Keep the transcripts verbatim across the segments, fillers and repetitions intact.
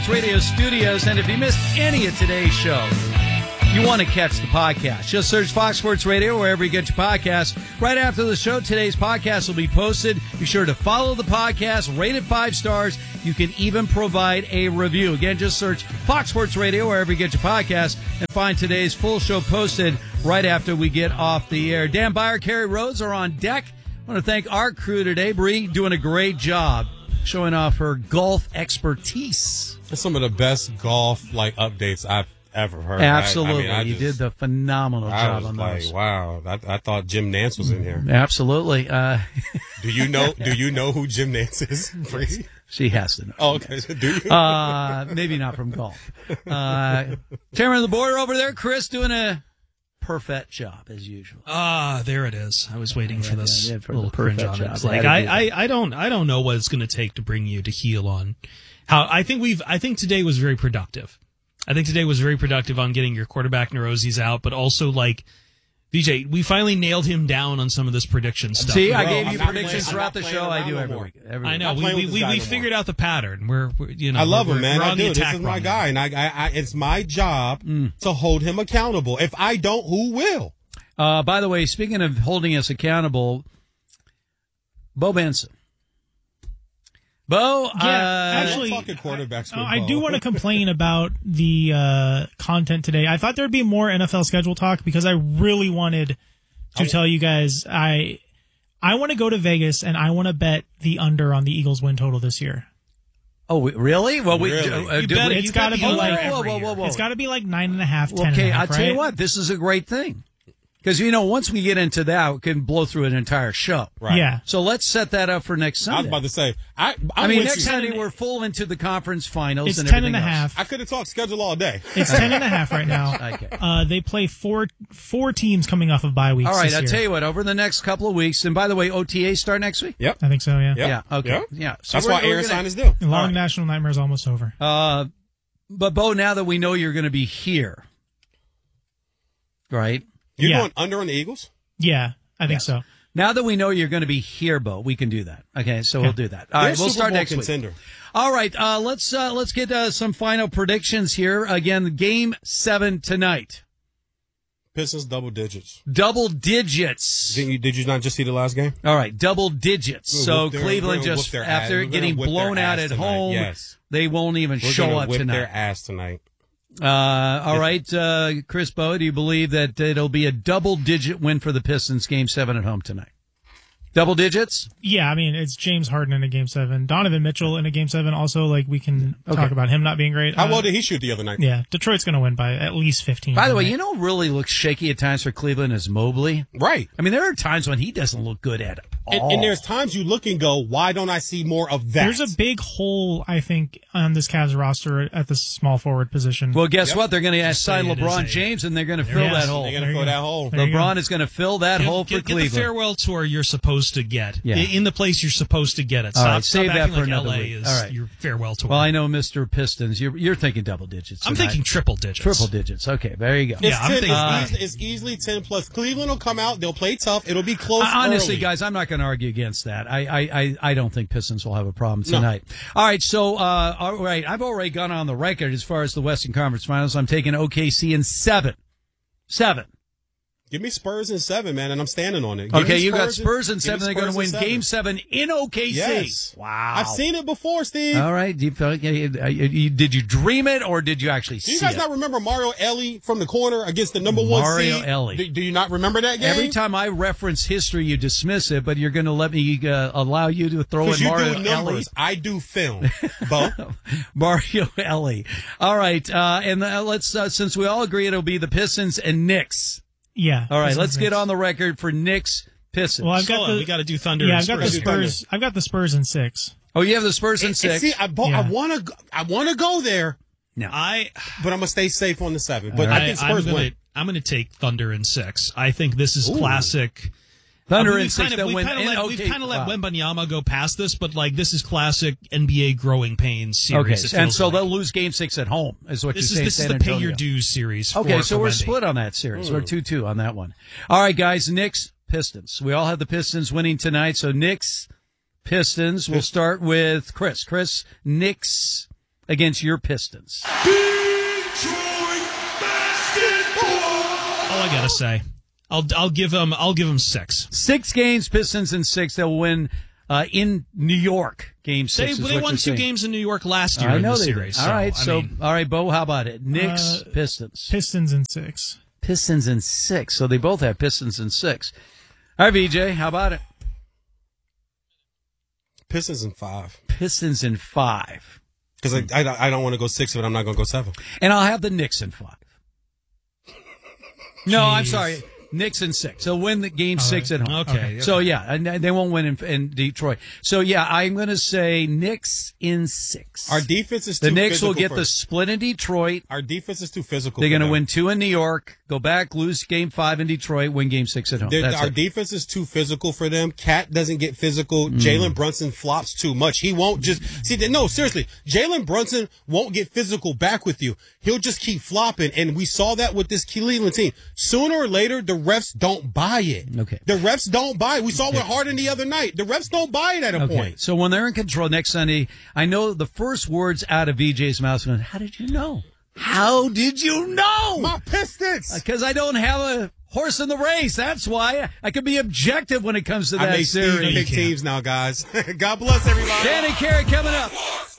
Radio Studios, and if you missed any of today's show, you want to catch the podcast. Just search Fox Sports Radio wherever you get your podcasts. Right after the show, today's podcast will be posted. Be sure to follow the podcast, rate it five stars. You can even provide a review. Again, just search Fox Sports Radio wherever you get your podcasts and find today's full show posted right after we get off the air. Dan Byer, Kerry Rhodes are on deck. I want to thank our crew today. Bree doing a great job showing off her golf expertise. It's some of the best golf like updates I've ever heard. Absolutely. I, I mean, I you just, did the phenomenal I job was on like, those. wow. I, I thought Jim Nance was in here. Absolutely. Uh, do you know do you know who Jim Nance is? She has to know. Oh, okay. Do you? Uh, maybe not from golf. Uh, chairman of the board over there, Chris, doing a perfect job as usual. Ah, there it is. I was waiting yeah, for this yeah, yeah, for little the cringe perfect on job. it. It's like I, I, I don't, I don't know what it's going to take to bring you to heel on how. I think we've. I think today was very productive. I think today was very productive on getting your quarterback neuroses out, but also like V J, we finally nailed him down on some of this prediction stuff. See, I Bro, gave I'm you not predictions playing- throughout the I'm not show. playing I do around every no week. more. Every I week. know I'm we playing we, with we, this guy we no figured more. out the pattern. We're, we're you know I love we're, him, man. We're I on do. the This attack is my run. guy, and I, I, I, it's my job Mm. to hold him accountable. If I don't, who will? Uh, by the way, speaking of holding us accountable, Bo Benson. Bo, Yeah, uh, actually, talking quarterbacks. Oh, with I Bo. do want to complain about the uh, content today. I thought there'd be more N F L schedule talk because I really wanted to tell you guys I I want to go to Vegas and I want to bet the under on the Eagles win total this year. oh, we- really? Well, we, Really? uh, You do bet we- it. It's You got to bet be the like under whoa, every whoa, year. whoa, whoa. it's got to be like nine and a half, ten Okay, and a I'll half, tell you right? what, this is a great thing. Because, you know, once we get into that, we can blow through an entire show. Right. Yeah. So let's set that up for next I was Sunday. about to say. I, I I'm mean, with next you. Sunday we're full into the conference finals It's and ten everything and a else. half. I could have talked schedule all day. It's ten and a half right now. Okay. Uh, they play four four teams coming off of bye weeks. All right, this I'll year. tell you what, over the next couple of weeks, and by the way, O T As start next week? Yep. I think so. Yeah. Yep. Yeah, okay. Yep. Yeah. So That's we're- why we're Aaron gonna- signed his deal. The long All right. national nightmare is almost over. Uh, but, Bo, now that we know you're going to be here, right? You're Yeah. going under on the Eagles? Yeah, I think Yes. so. Now that we know you're going to be here, Bo, we can do that. Okay, so we'll do that. All They're right, we'll Super start Bowl next week. contender. All right, uh, let's uh, let's get uh, some final predictions here. Again, game seven tonight. Pistons double digits. Double digits. Did you, did you not just see the last game? All right, double digits. We'll So whoop their- Cleveland we're gonna just, whoop their ass. after We're gonna getting whip their blown out ass at tonight. home, Yes. they won't even We're show gonna up whip tonight. their ass tonight. Uh, all right, uh, Chris Bo, do you believe that it'll be a double-digit win for the Pistons game seven at home tonight? Double digits? Yeah, I mean, it's James Harden in a game seven. Donovan Mitchell in a game seven. Also, like, we can Okay. talk about him not being great. How Uh, well did he shoot the other night? Yeah, Detroit's going to win by at least fifteen. By the way, tonight. you know what really looks shaky at times for Cleveland is Mobley. Right. I mean, there are times when he doesn't look good at all. And, and there's times you look and go, why don't I see more of that? There's a big hole, I think, on this Cavs roster at the small forward position. Well, guess Yep. what? They're going to Just sign say it is LeBron a- James, and they're going to There fill it is. that hole. They're There going to you fill go. that hole. There you LeBron go. is going to fill that Get, hole for get, get the Cleveland. farewell tour you're supposed to get. Yeah. In, in the place you're supposed to get it. All Stop, right, stop save that acting for like another L A week. is All right. your farewell tour. Well, I know Mister Pistons. You're you're thinking double digits. I'm tonight. thinking triple digits. triple digits. Okay, there you go. It's, Yeah, I'm 10, thinking- it's, easy, it's easily ten plus. Cleveland will come out. They'll play tough. It'll be close. Uh, honestly, early. guys, I'm not going to argue against that. I, I, I, I don't think Pistons will have a problem No. tonight. All right, so uh, all right, I've already gone on the record as far as the Western Conference Finals. I'm taking O K C in seven. Seven. Give me Spurs in seven, man, and I'm standing on it. Give Okay, me you got in- Spurs in give me seven. They're going to Spurs win in Game Seven in O K C. Yes. Wow. I've seen it before, Steve. All right. Do you, feel like- uh, you- did you dream it or did you actually Do see you guys it? not remember Mario Ellie from the corner against the number one Mario seed? Ellie. Do, do you not remember that game? Every time I reference history, you dismiss it, but you're going to let me uh, allow you to throw in Because you Mario do numbers, I do film. Bo, Mario Ellie. All right, uh, and uh, let's uh, since we all agree it'll be the Pistons and Knicks. yeah. All right, Pistons let's get Knicks. on the record for Knicks Pistons. Well, I've got Hold on, the, we got to do Thunder yeah, and I've got the Spurs. Spurs. I've got the Spurs in six. oh, you have the Spurs in And- six. and see, I, bo- Yeah. I want to, I want to go there, no. I but I'm gonna stay safe on the seven. But I, I think Spurs I'm gonna, win. I'm going to take Thunder in six. I think this is Ooh. classic. Thunder I mean, in we've six kind that of, we've win. kind of and- let, okay, we've kind of let wow. Wembanyama go past this, but like this is classic N B A growing pains series. Okay, it and feels so like. they'll lose Game Six at home. Is what This you're is saying? this is San the pay Antonio. your dues series. Okay, for, so for we're Wemby. split on that series. We're two two on that one. All right, guys. Knicks Pistons. We all have the Pistons winning tonight. So Knicks Pistons. We'll start with Chris. Chris Knicks against your Pistons. Detroit basketball. All I gotta say, I'll I'll give them I'll give them six. Six games, Pistons in six. They'll win uh, in New York. Game They, six. is they what won you're two saying. games in New York last year I in know the they series. did. So, All right, I so mean, all right, Bo, how about it? Knicks, Uh, Pistons. Pistons in six. Pistons in six. So they both have Pistons in six. All right, V J, how about it? Pistons in five. Pistons in five. Because I, I, I don't want to go six, but I'm not going to go seven. And I'll have the Knicks in five. No, I'm Jeez. sorry. Knicks in six. They'll win the game All six right. at home. Okay, okay. So, yeah, and they won't win in, in Detroit. So, yeah, I'm going to say Knicks in six. Our defense is too the Knicks physical will get for, the split in Detroit. Our defense is too physical. They're for going to them. win two in New York, go back, lose game five in Detroit, win game six at home. They're- That's Our it. defense is too physical for them. Cat doesn't get physical. Mm. Jalen Brunson flops too much. He won't just see. No, seriously, Jalen Brunson won't get physical back with you. He'll just keep flopping, and we saw that with this Cleveland team. Sooner or later, the refs don't buy it. Okay. The refs don't buy it. We saw it with Harden the other night. The refs don't buy it at a Okay, point. so when they're in control next Sunday, I know the first words out of V J's mouth are, how did you know? How did you know? My Pistons. Because I don't have a horse in the race. That's why I could be objective when it comes to I that make Steve series. pick teams now, guys. God bless everybody. Danny Carey coming up.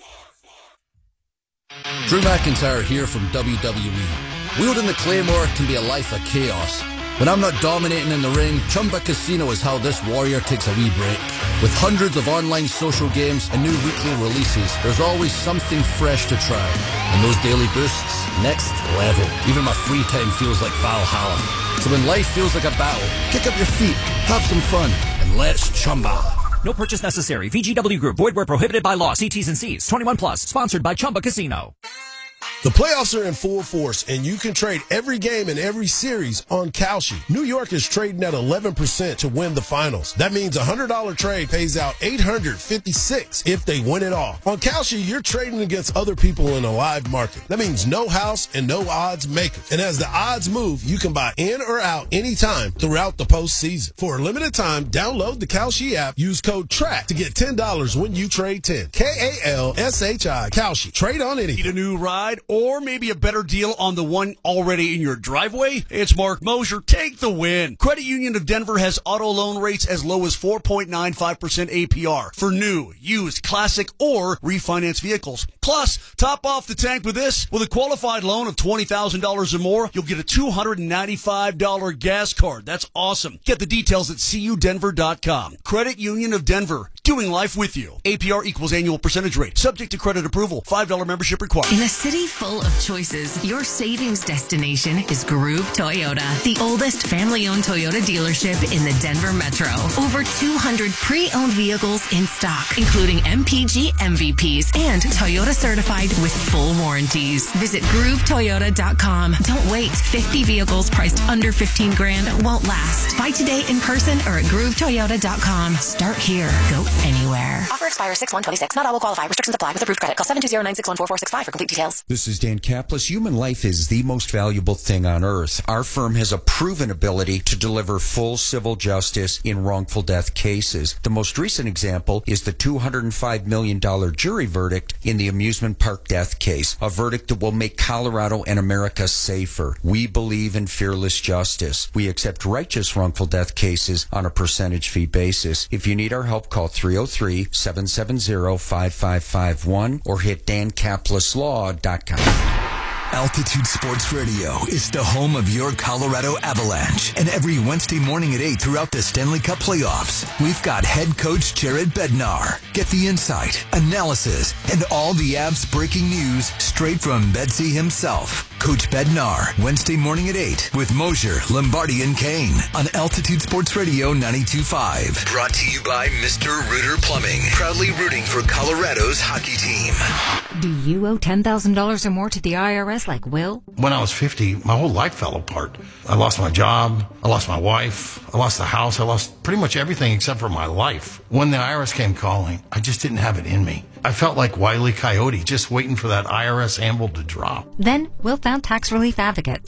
Drew McIntyre here from W W E. Wielding the Claymore can be a life of chaos. When I'm not dominating in the ring, Chumba Casino is how this warrior takes a wee break. With hundreds of online social games and new weekly releases, there's always something fresh to try. And those daily boosts, next level. Even my free time feels like Valhalla. So when life feels like a battle, kick up your feet, have some fun, and let's Chumba. No purchase necessary. V G W Group. Void where prohibited by law. See T's and C's. twenty-one plus. Sponsored by Chumba Casino. The playoffs are in full force, and you can trade every game and every series on Kalshi. New York is trading at eleven percent to win the finals. That means a one hundred dollars trade pays out eight hundred fifty-six dollars if they win it all. On Kalshi, you're trading against other people in a live market. That means no house and no odds makers. And as the odds move, you can buy in or out anytime throughout the postseason. For a limited time, download the Kalshi app. Use code TRACK to get ten dollars when you trade ten. K A L S H I, Kalshi. Trade on anything. Need a new ride or maybe a better deal on the one already in your driveway? It's Mark Mosher. Take the win. Credit Union of Denver has auto loan rates as low as four point nine five percent A P R for new, used, classic, or refinance vehicles. Plus, top off the tank with this. With a qualified loan of twenty thousand dollars or more, you'll get a two hundred ninety-five dollars gas card. That's awesome. Get the details at c u denver dot com. Credit Union of Denver. Doing life with you. A P R equals annual percentage rate. Subject to credit approval. five dollars membership required. In a city full of choices, your savings destination is Groove Toyota, the oldest family-owned Toyota dealership in the Denver Metro. Over two hundred pre-owned vehicles in stock, including M P G M V Ps and Toyota certified with full warranties. Visit groove toyota dot com. Don't wait. fifty vehicles priced under fifteen grand won't last. Buy today in person or at groove toyota dot com. Start here. Go anywhere. Offer expires six one twenty-six. Not all will qualify. Restrictions apply with approved credit. Call seven two zero, nine six one, four four six five for complete details. This is Dan Kaplis. Human life is the most valuable thing on earth. Our firm has a proven ability to deliver full civil justice in wrongful death cases. The most recent example is the two hundred five million dollars jury verdict in the amusement park death case, a verdict that will make Colorado and America safer. We believe in fearless justice. We accept righteous wrongful death cases on a percentage fee basis. If you need our help, call three oh three, seven seven zero, five five five one or hit dan kaplis law dot com. Altitude Sports Radio is the home of your Colorado Avalanche. And every Wednesday morning at eight throughout the Stanley Cup playoffs, we've got head coach Jared Bednar. Get the insight, analysis, and all the Avs breaking news straight from Bedsy himself. Coach Bednar, Wednesday morning at eight with Mosher, Lombardi, and Kane on Altitude Sports Radio ninety-two point five. Brought to you by Mister Rooter Plumbing, proudly rooting for Colorado's hockey team. Do you owe ten thousand dollars or more to the I R S like Will? When I was fifty, my whole life fell apart. I lost my job. I lost my wife. I lost the house. I lost pretty much everything except for my life. When the I R S came calling, I just didn't have it in me. I felt like Wile E. Coyote, just waiting for that I R S anvil to drop. Then Will found Tax Relief Advocates.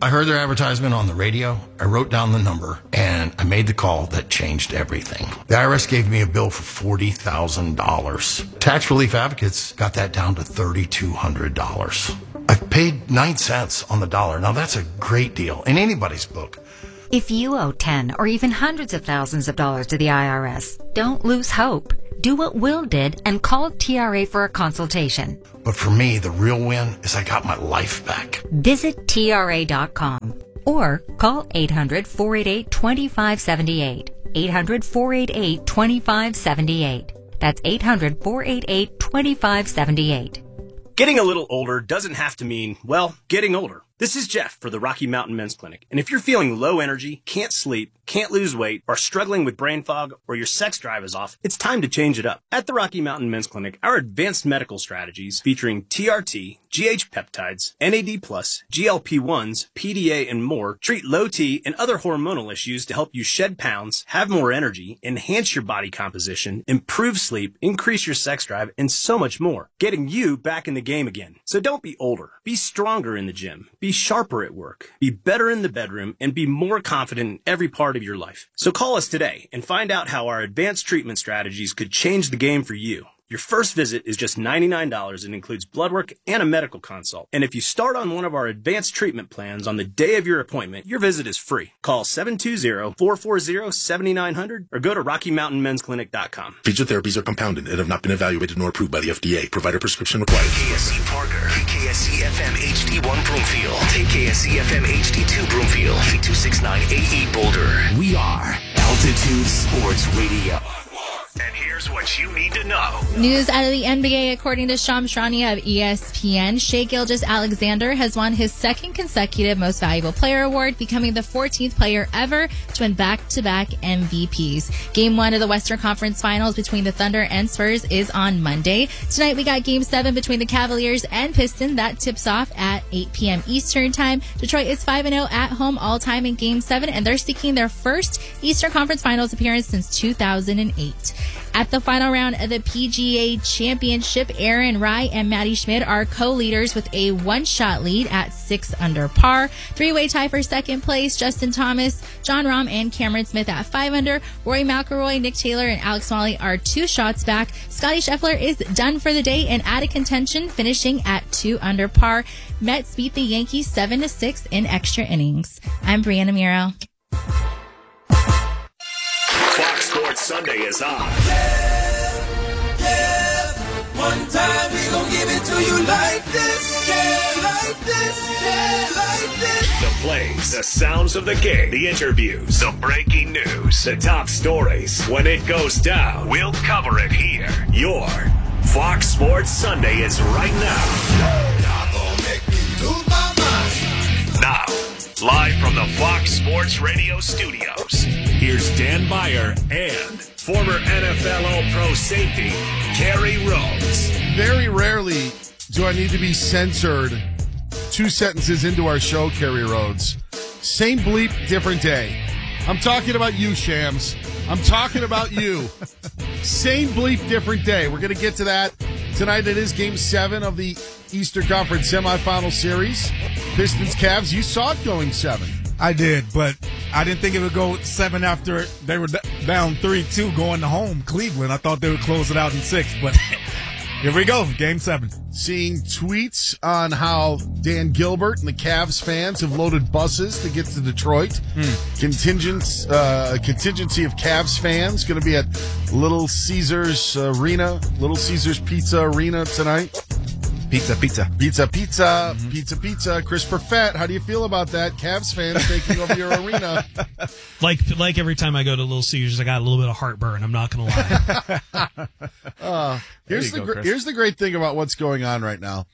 I heard their advertisement on the radio. I wrote down the number, and I made the call that changed everything. The I R S gave me a bill for forty thousand dollars. Tax Relief Advocates got that down to three thousand two hundred dollars. I've paid nine cents on the dollar. Now, that's a great deal in anybody's book. If you owe ten or even hundreds of thousands of dollars to the I R S, don't lose hope. Do what Will did and call T R A for a consultation. But for me, the real win is I got my life back. Visit T R A dot com or call eight hundred, four eight eight, two five seven eight. eight hundred, four eight eight, two five seven eight. That's eight hundred, four eight eight, two five seven eight. Getting a little older doesn't have to mean, well, getting older. This is Jeff for the Rocky Mountain Men's Clinic. And if you're feeling low energy, can't sleep, can't lose weight, are struggling with brain fog, or your sex drive is off, it's time to change it up. At the Rocky Mountain Men's Clinic, our advanced medical strategies featuring T R T, G H peptides, N A D plus, G L P ones, P D A, and more treat low T and other hormonal issues to help you shed pounds, have more energy, enhance your body composition, improve sleep, increase your sex drive, and so much more. Getting you back in the game again. So don't be older. Be stronger in the gym. Be sharper at work. Be better in the bedroom, and be more confident in every part of your life. So call us today and find out how our advanced treatment strategies could change the game for you. Your first visit is just ninety-nine dollars and includes blood work and a medical consult. And if you start on one of our advanced treatment plans on the day of your appointment, your visit is free. Call seven two zero, four four zero, seven nine zero zero or go to rocky mountain men's clinic dot com. Feature therapies are compounded and have not been evaluated nor approved by the F D A. Provider prescription required. K S C Parker, K S C F M H D one Broomfield, K S C F M H D two Broomfield, K two six nine A E Boulder. We are Altitude Sports Radio. And here's what you need to know. News out of the N B A, according to Shams Charania of E S P N, Shai Gilgeous-Alexander has won his second consecutive Most Valuable Player award, becoming the fourteenth player ever to win back-to-back M V Ps. Game one of the Western Conference Finals between the Thunder and Spurs is on Monday. Tonight we got Game seven between the Cavaliers and Pistons. That tips off at eight p.m. Eastern Time. Detroit is five and oh at home all-time in Game seven, and they're seeking their first Eastern Conference Finals appearance since two thousand eight. At the final round of the P G A Championship, Aaron Rai and Matty Schmidt are co-leaders with a one-shot lead at six under par. Three-way tie for second place, Justin Thomas, John Rahm, and Cameron Smith at five under. Rory McIlroy, Nick Taylor, and Alex Smalley are two shots back. Scotty Scheffler is done for the day and out of contention, finishing at two under par. Mets beat the Yankees seven to six in extra innings. I'm Brianna Miro. Fox Sports Sunday is on. Yeah, yeah. One time we gon' give it to you like this. Yeah, like this. Yeah, like this. The plays, the sounds of the game, the interviews, the breaking news, the top stories. When it goes down, we'll cover it here. Your Fox Sports Sunday is right now. Y'all gon' make me lose my mind. Now, live from the Fox Sports Radio studios, here's Dan Meyer and former N F L All-Pro safety, Kerry Rhodes. Very rarely do I need to be censored two sentences into our show, Kerry Rhodes. Same bleep, different day. I'm talking about you, Shams. I'm talking about you. Same bleep, different day. We're going to get to that. Tonight it is Game seven of the Eastern Conference semifinal series. Pistons, Cavs, you saw it going seven. I did, but I didn't think it would go seven after they were down three two going to home, Cleveland. I thought they would close it out in six, but here we go, Game seven. Seeing tweets on how Dan Gilbert and the Cavs fans have loaded buses to get to Detroit. Hmm. Contingents, uh, a contingency of Cavs fans going to be at Little Caesars Arena, Little Caesars Pizza Arena tonight. Pizza, pizza. Pizza, pizza, mm-hmm. pizza, pizza. Chris Perfett, how do you feel about that? Cavs fans taking over your arena. Like like every time I go to Little Caesars, I got a little bit of heartburn. I'm not going to lie. uh, here's, the go, gr- here's the great thing about what's going on right now.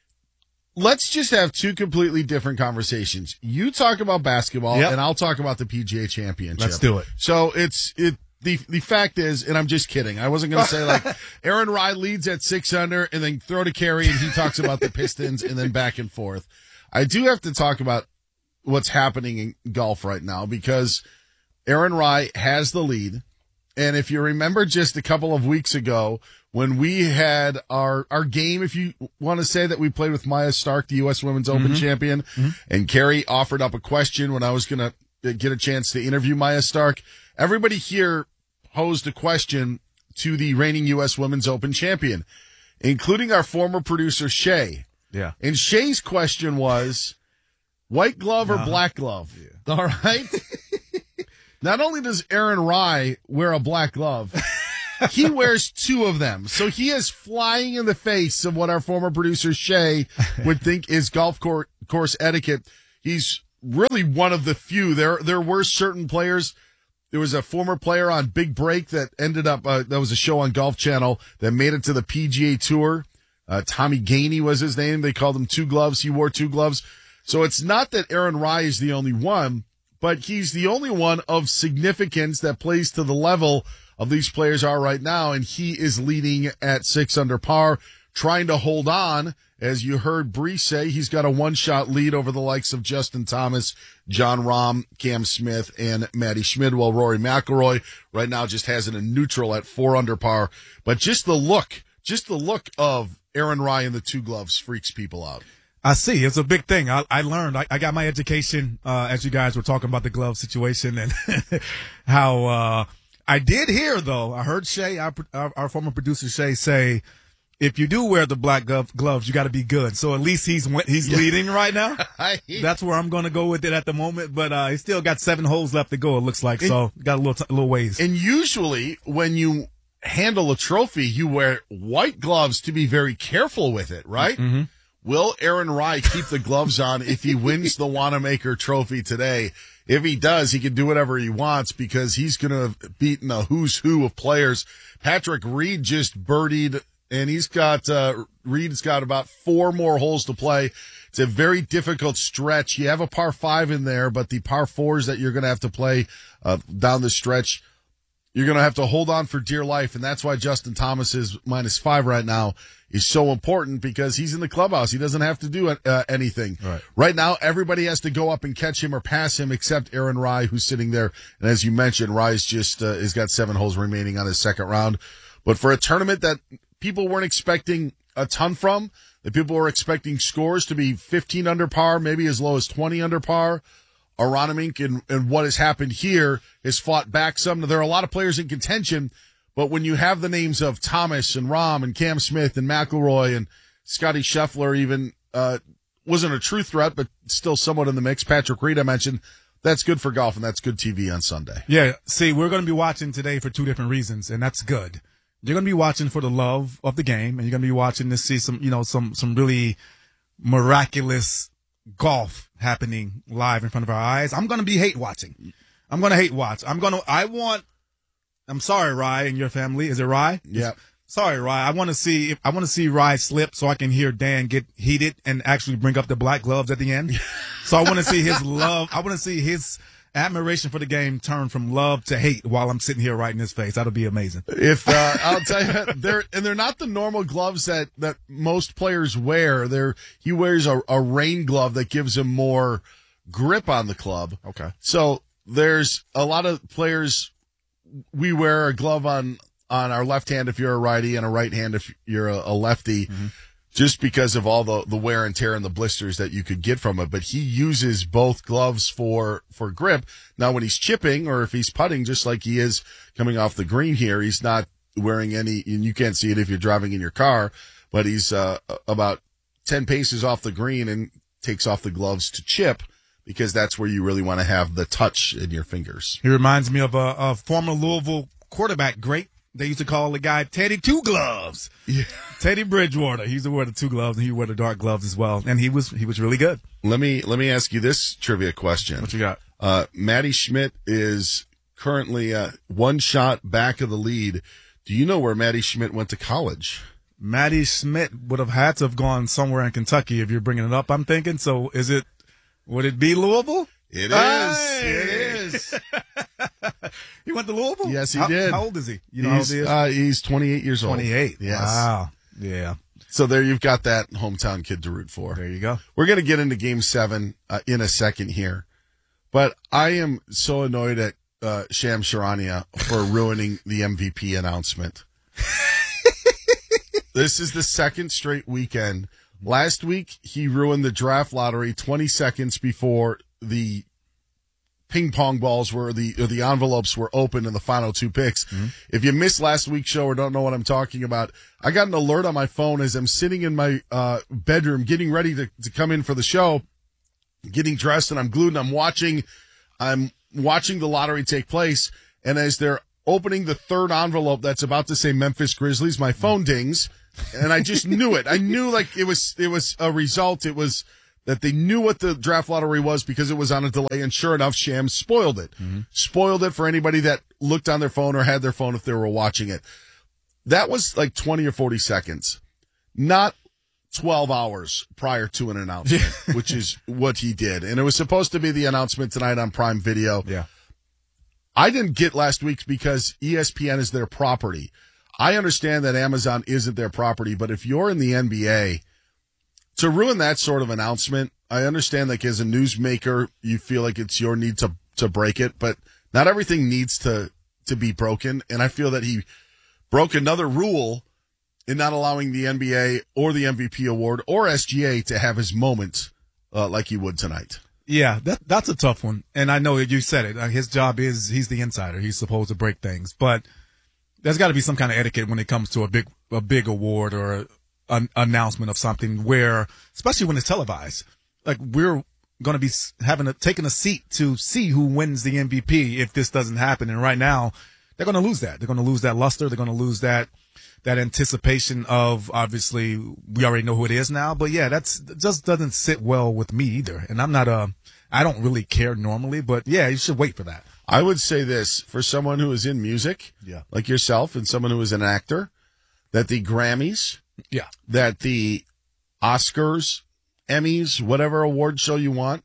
Let's just have two completely different conversations. You talk about basketball, yep. and I'll talk about the P G A Championship. Let's do it. So it's it. The the fact is, and I'm just kidding, I wasn't going to say like Aaron Rai leads at six under and then throw to Kerry and he talks about the Pistons and then back and forth. I do have to talk about what's happening in golf right now because Aaron Rai has the lead. And if you remember just a couple of weeks ago when we had our our game, if you want to say that we played with Maya Stark, the U S Women's Open Mhm. champion, and Carrie offered up a question when I was going to get a chance to interview Maya Stark. Everybody here posed a question to the reigning U S Women's Open champion, including our former producer, Shay. Yeah. And Shay's question was, white glove or Uh-huh. black glove? All right. Not only does Aaron Rye wear a black glove, he wears two of them. So he is flying in the face of what our former producer Shay would think is golf cour- course etiquette. He's really one of the few. There, there were certain players. There was a former player on Big Break that ended up, uh, that was a show on Golf Channel that made it to the P G A Tour. Uh, Tommy Gainey was his name. They called him Two Gloves. He wore two gloves. So it's not that Aaron Rye is the only one, but he's the only one of significance that plays to the level of these players are right now. And he is leading at six under par, trying to hold on. As you heard Bree say, he's got a one-shot lead over the likes of Justin Thomas, John Rahm, Cam Smith, and Matty Schmid, while Rory McIlroy right now just has it in neutral at four under par. But just the look, just the look of Aaron Rye in the two gloves freaks people out. I see. It's a big thing. I, I learned. I, I got my education uh, as you guys were talking about the glove situation and how uh, I did hear, though. I heard Shay, our, our, our former producer Shay, say, if you do wear the black glove, gloves, you got to be good. So at least he's he's Yeah. leading right now. That's where I'm going to go with it at the moment. But uh, he's still got seven holes left to go, it looks like. So got a little t- a little ways. And usually when you handle a trophy, you wear white gloves to be very careful with it, right? Mm-hmm. Will Aaron Rye keep the gloves on if he wins the Wanamaker Trophy today? If he does, he can do whatever he wants because he's going to have beaten a who's who of players. Patrick Reed just birdied, and he's got, uh, Reed's got about four more holes to play. It's a very difficult stretch. You have a par five in there, but the par fours that you're going to have to play uh, down the stretch, you're going to have to hold on for dear life, and that's why Justin Thomas is minus five right now is so important because he's in the clubhouse. He doesn't have to do uh, anything. Right. Right now, everybody has to go up and catch him or pass him except Aaron Rye, who's sitting there. And as you mentioned, Rye's just uh, has got seven holes remaining on his second round. But for a tournament that people weren't expecting a ton from, that people were expecting scores to be fifteen under par, maybe as low as twenty under par, Aronimink and, and what has happened here has fought back some. There are a lot of players in contention, but when you have the names of Thomas and Rahm and Cam Smith and McIlroy and Scotty Scheffler even, uh, wasn't a true threat, but still somewhat in the mix. Patrick Reed, I mentioned, that's good for golf and that's good T V on Sunday. Yeah, see, we're going to be watching today for two different reasons, and that's good. You're going to be watching for the love of the game, and you're going to be watching to see some, you know, some, some really miraculous golf happening live in front of our eyes. I'm going to be hate watching. I'm going to hate watch. I'm going to, I want, I'm sorry, Rye and your family. Is it Rye? Yeah. Sorry, Rye. I want to see, I want to see Rye slip so I can hear Dan get heated and actually bring up the black gloves at the end. So I want to see his love. I want to see his admiration for the game turn from love to hate while I'm sitting here right in his face. That'll be amazing. If uh, I'll tell you, they're and they're not the normal gloves that that most players wear. They're he wears a, a rain glove that gives him more grip on the club. Okay. So there's a lot of players. We wear a glove on on our left hand if you're a righty, and a right hand if you're a, a lefty. Mm-hmm. Just because of all the, the wear and tear and the blisters that you could get from it. But he uses both gloves for, for grip. Now, when he's chipping or if he's putting, just like he is coming off the green here, he's not wearing any, and you can't see it if you're driving in your car, but he's uh, about ten paces off the green and takes off the gloves to chip because that's where you really want to have the touch in your fingers. He reminds me of a, a former Louisville quarterback great. They used to call the guy Teddy Two Gloves. Yeah. Teddy Bridgewater. He used to wear the two gloves, and he wore the dark gloves as well. And he was he was really good. Let me let me ask you this trivia question. What you got? Uh, Matty Schmidt is currently uh, one shot back of the lead. Do you know where Matty Schmidt went to college? Matty Schmidt would have had to have gone somewhere in Kentucky if you're bringing it up, I'm thinking. So is it, would it be Louisville? It is. Hey! It is. He went to Louisville? Yes, he how, did. How old is he? You know he's, how old he is? Uh, he's twenty-eight years old. twenty-eight. Yes. Wow. Yeah. So there you've got that hometown kid to root for. There you go. We're going to get into game seven uh, in a second here. But I am so annoyed at uh, Sham Charania for ruining the M V P announcement. This is the second straight weekend. Last week, he ruined the draft lottery twenty seconds before the ping pong balls were the or the envelopes were open in the final two picks. Mm-hmm. If you missed last week's show or don't know what I'm talking about, I got an alert on my phone as I'm sitting in my uh, bedroom getting ready to, to come in for the show, getting dressed, and I'm glued and I'm watching, I'm watching the lottery take place. And as they're opening the third envelope that's about to say Memphis Grizzlies, my phone dings, and I just knew it. I knew like it was it was a result. It was that they knew what the draft lottery was because it was on a delay, and sure enough, Shams spoiled it. Mm-hmm. Spoiled it for anybody that looked on their phone or had their phone if they were watching it. That was like twenty or forty seconds, not twelve hours prior to an announcement, which is what he did. And it was supposed to be the announcement tonight on Prime Video. Yeah. I didn't get last week's because E S P N is their property. I understand that Amazon isn't their property, but if you're in the N B A, to ruin that sort of announcement, I understand like as a newsmaker, you feel like it's your need to, to break it, but not everything needs to, to be broken. And I feel that he broke another rule in not allowing the N B A or the M V P award or S G A to have his moment uh, like he would tonight. Yeah, that that's a tough one. And I know you said it. Uh, his job is he's the insider. He's supposed to break things. But there's got to be some kind of etiquette when it comes to a big a big award or a, an announcement of something where, especially when it's televised, like we're going to be having a, taking a seat to see who wins the M V P if this doesn't happen. And right now, they're going to lose that. They're going to lose that luster. They're going to lose that that anticipation of, obviously, we already know who it is now. But yeah, that's that just doesn't sit well with me either. And I'm not a, I don't really care normally, but yeah, you should wait for that. I would say this for someone who is in music, yeah, like yourself, and someone who is an actor, that the Grammys, yeah, that the Oscars, Emmys, whatever award show you want,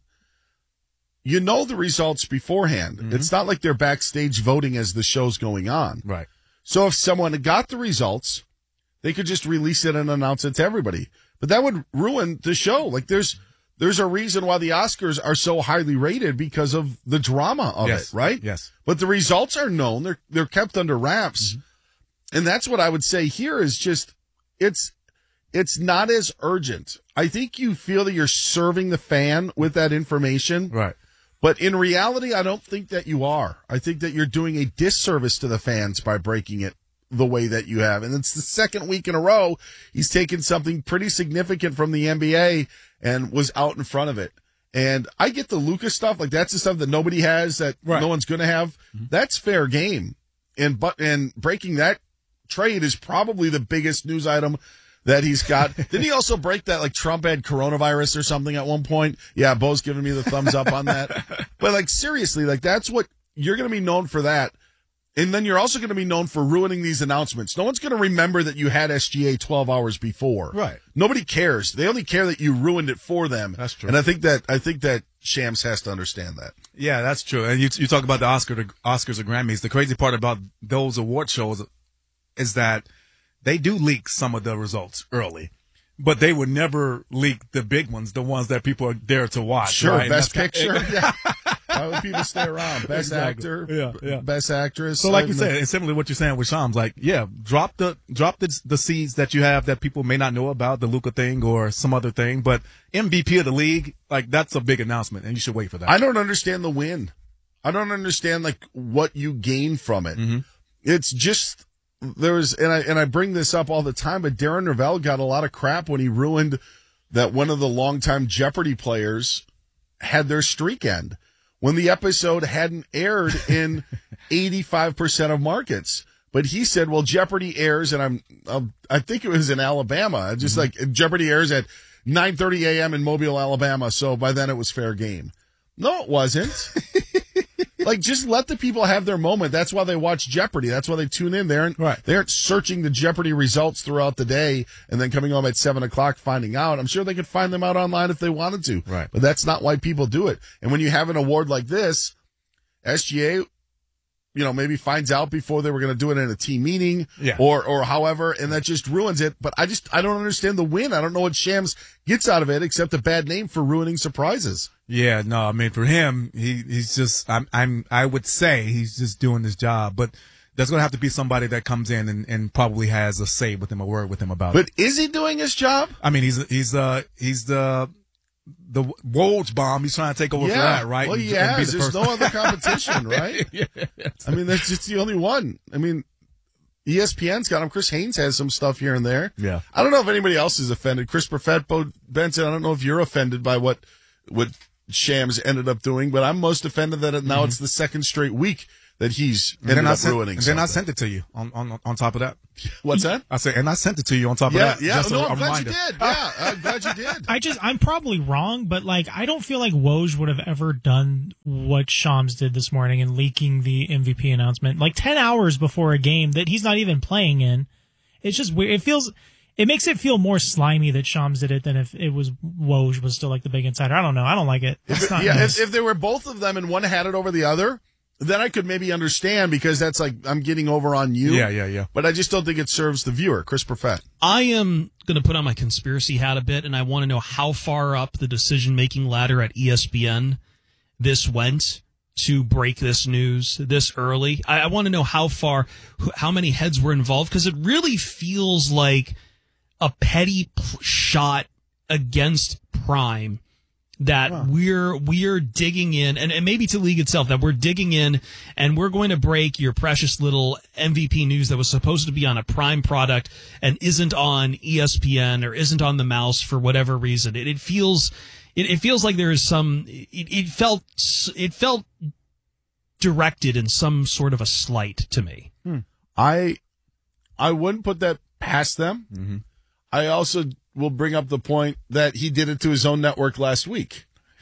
you know the results beforehand. Mm-hmm. It's not like they're backstage voting as the show's going on. Right. So if someone got the results, they could just release it and announce it to everybody. But that would ruin the show. Like there's there's a reason why the Oscars are so highly rated because of the drama of yes. it, right? Yes. But the results are known. They're they're kept under wraps. Mm-hmm. And that's what I would say here is just it's it's not as urgent. I think you feel that you're serving the fan with that information. Right. But in reality, I don't think that you are. I think that you're doing a disservice to the fans by breaking it the way that you have. And it's the second week in a row he's taken something pretty significant from the N B A and was out in front of it. And I get the Luka stuff. Like, that's the stuff that nobody has, that right. no one's going to have. Mm-hmm. That's fair game. And but and breaking that trade is probably the biggest news item that he's got. Didn't he also break that, like, Trump had coronavirus or something at one point? Yeah, Bo's giving me the thumbs up on that. But, like, seriously, like, that's what you're going to be known for that. And then you're also going to be known for ruining these announcements. No one's going to remember that you had S G A twelve hours before. Right. Nobody cares. They only care that you ruined it for them. That's true. And I think that I think that Shams has to understand that. Yeah, that's true. And you you talk about the Oscar, the Oscars or Grammys. The crazy part about those award shows is that they do leak some of the results early, but they would never leak the big ones, the ones that people are there to watch. Sure, right? Best Picture. Yeah. Why would people stay around? Best exactly. actor, yeah, yeah. best actress. So, like you said, it's similarly what you're saying with Shams. Like, yeah, drop the drop the the seeds that you have that people may not know about, the Luka thing or some other thing. But M V P of the league, like, that's a big announcement, and you should wait for that. I don't understand the win. I don't understand like what you gain from it. Mm-hmm. It's just. There's and I and I bring this up all the time, but Darren Ravel got a lot of crap when he ruined that one of the longtime Jeopardy players had their streak end when the episode hadn't aired in eighty-five percent of markets. But he said, "Well, Jeopardy airs," and I'm, I'm I think it was in Alabama, just mm-hmm. like Jeopardy airs at nine thirty a.m. in Mobile, Alabama. So by then it was fair game. No, it wasn't. Like, just let the people have their moment. That's why they watch Jeopardy. That's why they tune in there. And right. They aren't searching the Jeopardy results throughout the day and then coming home at seven o'clock finding out. I'm sure they could find them out online if they wanted to. Right. But that's not why people do it. And when you have an award like this, S G A, you know, maybe finds out before they were going to do it in a team meeting yeah. or, or however, and that just ruins it. But I just, I don't understand the win. I don't know what Shams gets out of it except a bad name for ruining surprises. Yeah, no, I mean, for him, he, he's just, I'm, I'm, I would say he's just doing his job. But there's going to have to be somebody that comes in and, and probably has a say with him, a word with him about But it. is he doing his job? I mean, he's he's uh he's the the Woj bomb. He's trying to take over yeah. for that, right? Well, And- he and be has. the There's person- no other competition, right? yeah. I mean, that's just the only one. I mean, E S P N's got him. Chris Haynes has some stuff here and there. Yeah. I don't know if anybody else is offended. Chris Perfett, Bo Benson, I don't know if you're offended by what what Shams ended up doing, but I'm most offended that it, now it's the second straight week that he's And ended then I up sent, ruining and then I something. sent it to you on, on on top of that. What's that? I said, and I sent it to you on top Yeah, of that. yeah. Just a, No, a I'm glad reminder. you did. Yeah, I'm glad you did. I just, I'm probably wrong, but like, I don't feel like Woj would have ever done what Shams did this morning in leaking the M V P announcement, like ten hours before a game that he's not even playing in. It's just weird. It feels, it makes it feel more slimy that Shams did it than if it was Woj was still like the big insider. I don't know. I don't like it. It's If, not yeah, nice. if, if there were both of them and one had it over the other, then I could maybe understand because that's like I'm getting over on you. Yeah, yeah, yeah. But I just don't think it serves the viewer. Chris Perfett. I am going to put on my conspiracy hat a bit, and I want to know how far up the decision-making ladder at E S P N this went to break this news this early. I, I want to know how far, how many heads were involved, because it really feels like a petty p- shot against Prime that huh. we're we're digging in, and, and maybe to league itself, that we're digging in and we're going to break your precious little M V P news that was supposed to be on a Prime product and isn't on E S P N or isn't on the mouse for whatever reason. It, it feels it, it feels like there is some it, it felt it felt directed in some sort of a slight to me. Hmm. I I wouldn't put that past them. Mm-hmm. I also will bring up the point that he did it to his own network last week.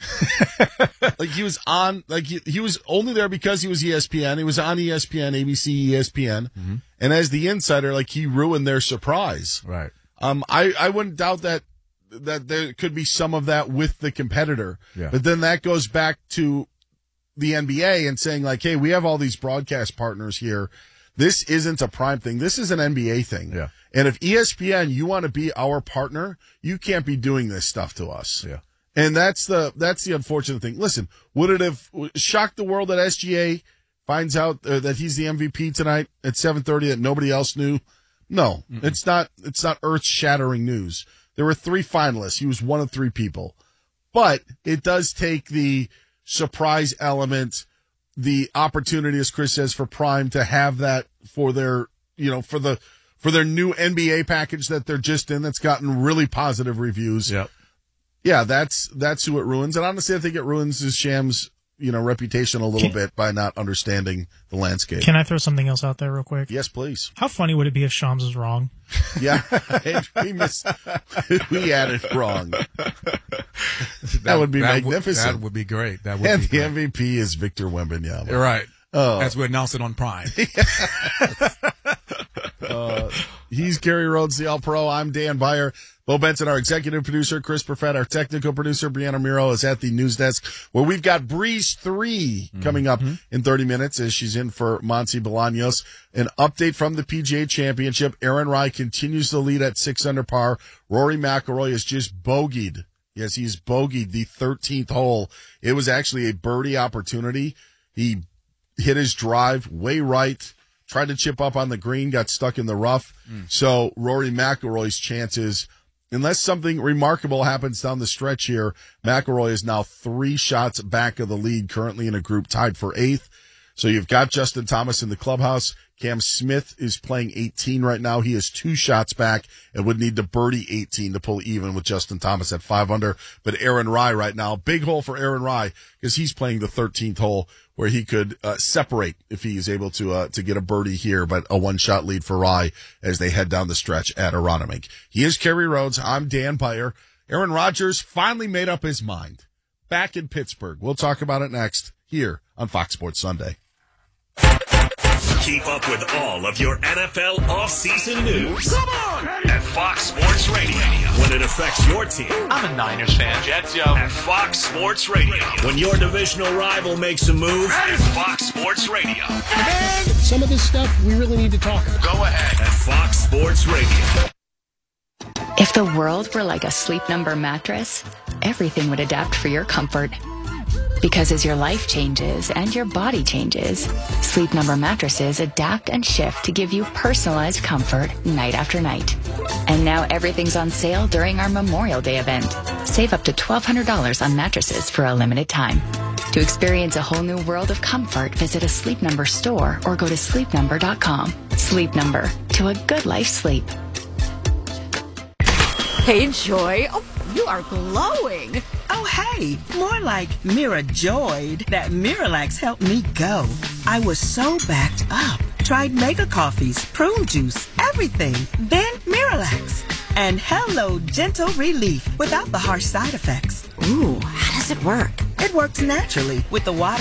Like he was on, like he, he was only there because he was E S P N. He was on E S P N, A B C, E S P N, mm-hmm. and as the insider, like he ruined their surprise. Right. Um, I I wouldn't doubt that that there could be some of that with the competitor. Yeah. But then that goes back to the N B A and saying like, hey, we have all these broadcast partners here. This isn't a Prime thing. This is an N B A thing. Yeah. And if E S P N, you want to be our partner, you can't be doing this stuff to us. Yeah. And that's the that's the unfortunate thing. Listen, would it have shocked the world that S G A finds out uh, that he's the M V P tonight at seven thirty that nobody else knew? No, Mm-mm. it's not. It's not earth-shattering news. There were three finalists. He was one of three people, but it does take the surprise element, the opportunity, as Chris says, for Prime to have that for their, you know, for the for their new N B A package that they're just in. That's gotten really positive reviews. Yeah. Yeah, that's that's who it ruins. And honestly, I think it ruins his Shams, you know, reputation a little Can, bit by not understanding the landscape. Can I throw something else out there real quick? Yes, please. How funny would it be if Shams was wrong? Yeah, we missed. We had it wrong. That, that would be that magnificent. Would, that would be great. That would and be the great. M V P is Victor Wembanyama. You're right. Oh, as we announce it on Prime. uh, he's Gary Rhodes, the All Pro. I'm Dan Beyer. Bo Benson, our executive producer. Chris Perfett, our technical producer. Brianna Miro is at the news desk, where we've got Breeze three mm-hmm. coming up in thirty minutes as she's in for Monty Bolaños. An update from the P G A Championship. Aaron Rai continues to lead at six under par. Rory McIlroy is just bogeyed. Yes, he's bogeyed the thirteenth hole. It was actually a birdie opportunity. He hit his drive way right, tried to chip up on the green, got stuck in the rough. Mm. So Rory McIlroy's chances, unless something remarkable happens down the stretch here, McIlroy is now three shots back of the lead, currently in a group tied for eighth. So you've got Justin Thomas in the clubhouse. Cam Smith is playing eighteen right now. He is two shots back and would need to birdie eighteen to pull even with Justin Thomas at five under. But Aaron Rai right now, big hole for Aaron Rai because he's playing the thirteenth hole where he could uh, separate if he is able to uh, to get a birdie here, but a one-shot lead for Rai as they head down the stretch at Aronimink. He is Kerry Rhodes. I'm Dan Beyer. Aaron Rodgers finally made up his mind. Back in Pittsburgh. We'll talk about it next here on Fox Sports Sunday. Keep up with all of your N F L offseason news. Come on! At Fox Sports Radio. When it affects your team. I'm a Niners fan. Jets, yo. At Fox Sports Radio. When your divisional rival makes a move. At Fox Sports Radio. Man, some of this stuff we really need to talk about. Go ahead. At Fox Sports Radio. If the world were like a Sleep Number mattress, everything would adapt for your comfort. Because as your life changes and your body changes, Sleep Number mattresses adapt and shift to give you personalized comfort night after night. And now everything's on sale during our Memorial Day event. Save up to twelve hundred dollars on mattresses for a limited time. To experience a whole new world of comfort, visit a Sleep Number store or go to sleep number dot com. Sleep Number, to a good life sleep. Hey, Joy. Oh, you are glowing. Oh, hey, more like Mira joyed that Miralax helped me go. I was so backed up. Tried mega coffees, prune juice, everything. Then Miralax. And hello, gentle relief without the harsh side effects. Ooh, how does it work? It works naturally with the water